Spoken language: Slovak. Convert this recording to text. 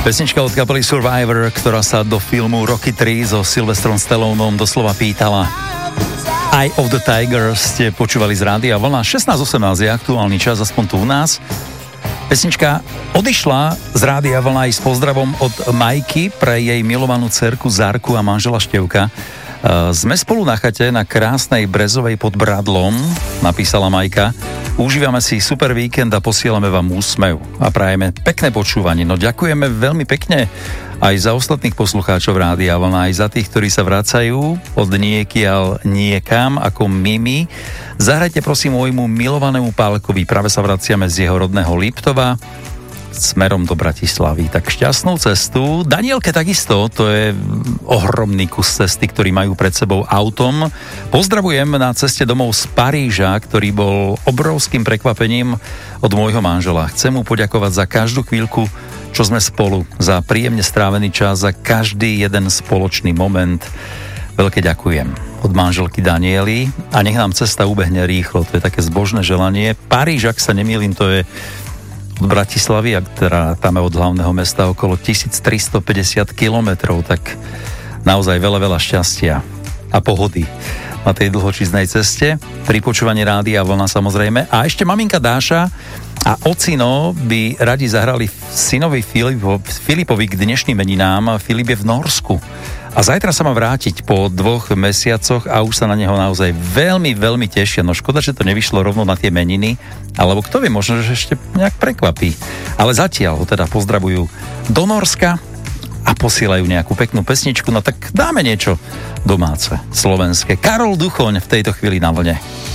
Pesnička od kapely Survivor, ktorá sa do filmu Rocky 3 so Sylvestrom Stalloneom doslova pýtala. Eye of the Tiger ste počúvali z rádia Vlna. 16:18 je aktuálny čas, aspoň tu u nás. Pesnička odišla z rádia Vlna aj s pozdravom od Majky pre jej milovanú dcerku Zárku a manžela Števka. Sme spolu na chate na krásnej Brezovej pod Bradlom, napísala Majka. Užívame si super víkend a posielame vám úsmev a prajeme pekné počúvanie. No ďakujeme veľmi pekne aj za ostatných poslucháčov Rádia Vlna, aj za tých, ktorí sa vracajú od niekiaľ niekam ako Mimi. Zahrajte prosím môjmu milovanému Pálkovi, práve sa vraciame z jeho rodného Liptova smerom do Bratislavy. Tak šťastnú cestu. Danielke takisto, to je ohromný kus cesty, ktorý majú pred sebou autom. Pozdravujem na ceste domov z Paríža, ktorý bol obrovským prekvapením od môjho manžela. Chcem mu poďakovať za každú chvíľku, čo sme spolu, za príjemne strávený čas, za každý jeden spoločný moment. Veľké ďakujem od manželky Daniely a nech nám cesta ubehne rýchlo. To je také zbožné želanie. Paríž, ak sa nemýlim, to je od Bratislavy, ktorá tam je od hlavného mesta okolo 1350 kilometrov, tak naozaj veľa šťastia a pohody na tej dlhočíznej ceste. Pri počúvaní Rádia Vlna samozrejme. A ešte maminka Dáša a ocino by radi zahrali synovi Filipovi k dnešným meninám. Filip je v Norsku. A zajtra sa má vrátiť po 2 mesiacoch a už sa na neho naozaj veľmi tešia. No škoda, že to nevyšlo rovno na tie meniny, alebo kto vie, možno, že ešte nejak prekvapí. Ale zatiaľ ho teda pozdravujú do Norska a posielajú nejakú peknú pesničku. No tak dáme niečo domáce, slovenské. Karol Duchoň v tejto chvíli na vlne.